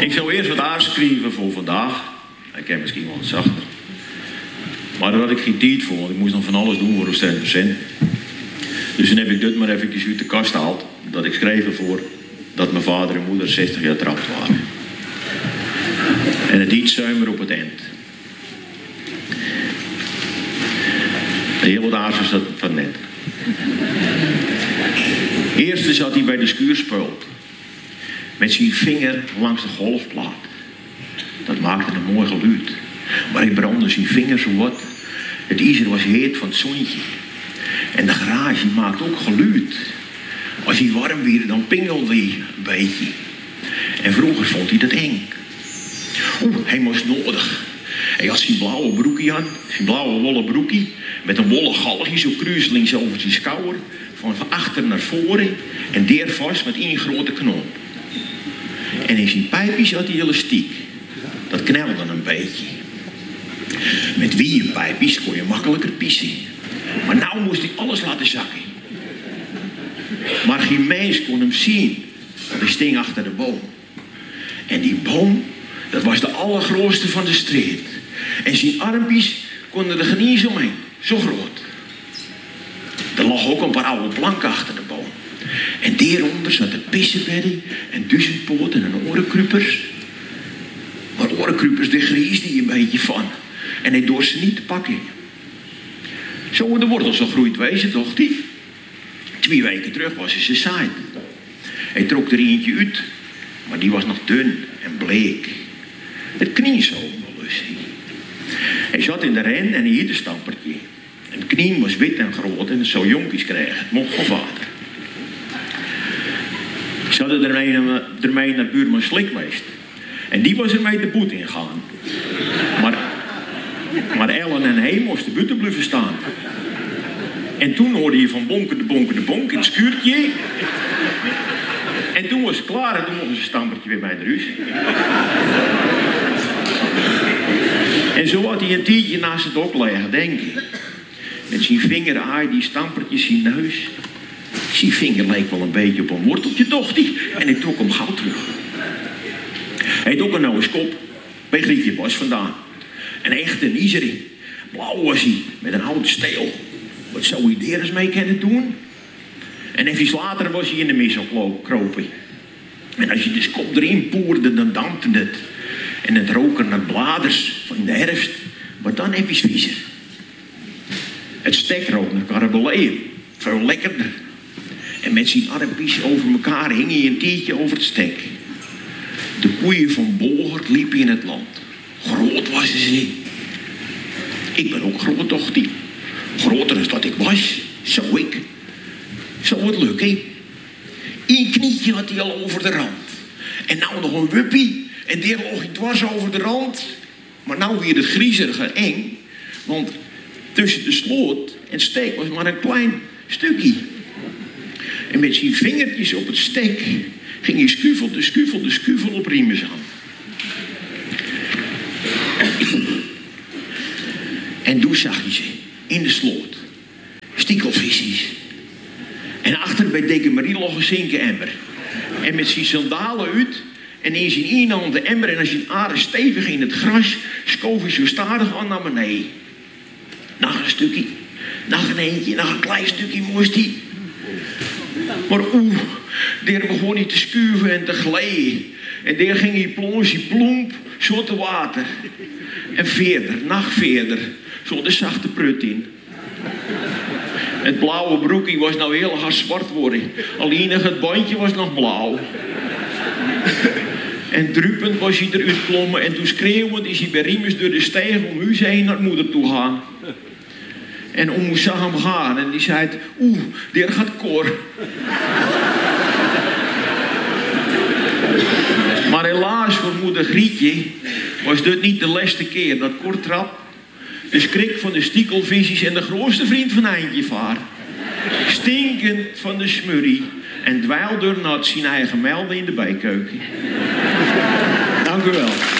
Ik zou eerst wat aanschrijven voor vandaag. Ik ken misschien wel wat zachter. Maar daar had ik geen tijd voor, want ik moest nog van alles doen voor een cent. Dus dan heb ik dit maar even uit de kast gehaald. Dat ik schreef ervoor dat mijn vader en moeder 60 jaar getrouwd waren. En het iets zuimer op het eind. Heel wat aarzels van net. Eerst zat hij bij de schuurspeul. Met zijn vinger langs de golfplaat. Dat maakte een mooi geluid. Maar hij brandde zijn vinger zo wat. Het ijzer was heet van het zonnetje. En de garage maakt ook geluid. Als hij warm werd, dan pingelde hij een beetje. En vroeger vond hij dat eng. Hij was nodig. Hij had zijn blauwe broekje aan. Zijn blauwe wollen broekje. Met een wollen galgje zo kruiselings over zijn schouder. Van achter naar voren. En daar vast met één grote knoop. En in zijn pijpjes had hij elastiek. Dat knelde een beetje. Met wierpijpjes kon je makkelijker pissen. Maar nou moest hij alles laten zakken. Maar geen mens kon hem zien. Want hij sting achter de boom. En die boom, dat was de allergrootste van de street. En zijn armpjes konden er geen eens omheen. Zo groot. Er lag ook een paar oude planken achter de boom. En daaronder zaten pissenbedden en duizendpoten en orenkruppers. Maar orenkruppers, daar griesde hij een beetje van. En hij dorst ze niet te pakken. Zo de wortels al groeit wezen, dacht hij. 2 weken terug was hij ze zaaid. Hij trok er eentje uit, maar die was nog dun en bleek. Het knie zo onbelustig. Hij zat in de ren en hij hield een stampertje. En het knie was wit en groot en het zou jonkies krijgen. Het mocht van vader. Ze hadden ermee naar buurman Slikmeest. En die was ermee de boet ingegaan. Maar Ellen en hij moesten buiten blijven staan. En toen hoorde je van bonken de bonk in het schuurtje. En toen was het klaar en toen mochten ze een stampertje weer bij de ruzie. En zo had hij een tientje naast het hok liggen, denk ik. Met zijn vinger aaide die stampertjes zijn neus. Zijn vinger leek wel een beetje op een worteltje, dacht hij. En ik trok hem gauw terug. Hij had ook een oude kop. Bij Grietje Bos vandaan. Een echte ijzering. Blauw was hij, met een houten steel. Wat zou hij daar eens mee kunnen doen? En even later was hij in de mis al kropen. En als je de kop erin poerde, dan dampte het. En het rook er naar bladers van de herfst. Maar dan even viezer. Het stek rook naar karabeleen. Veel lekkerder. En met zijn armpjes over elkaar hing hij een tientje over het stek. De koeien van Bolgert liepen in het land. Groot was ze. Ik ben ook groot, dacht hij. Groter dan dat ik was. Zo ik. Zou het lukken? Eén knietje had hij al over de rand. En nou nog een wuppie. En die lag hij dwars over de rand. Maar nou weer het griezerig en eng. Want tussen de sloot en stek was maar een klein stukje. En met zijn vingertjes op het stek ging hij schuvel op Riemers aan. En toen zag hij ze in de sloot. Stiekelvisjes. En achter bij Dikke Marie lag een zinkenemmer. En met zijn sandalen uit en in zijn ene hand de emmer en als zijn aarde stevig in het gras schoof hij zo stadig aan naar beneden. Nog een stukje, nog een eentje, nog een klein stukje moest hij. Maar daar begon hij te schuiven en te glijden. En daar ging hij plomp, zo te water. En verder, nog verder, zo de zachte prut in. Het blauwe broekje was nou heel hard zwart worden. Alleen het bandje was nog blauw. En druppend was hij eruit klommen en toen schreeuwend is hij bij Riemers door de steeg om huis heen naar moeder toe gaan. En oom zag hem gaan en die zei, daar gaat Cor. Maar helaas voor moeder Grietje was dit niet de laatste keer dat Cor trap. De schrik van de stiekelvisjes en de grootste vriend van Eindjevaar. Stinkend van de smurrie en dweilde nat zijn eigen melden in de bijkeuken. Dank u wel.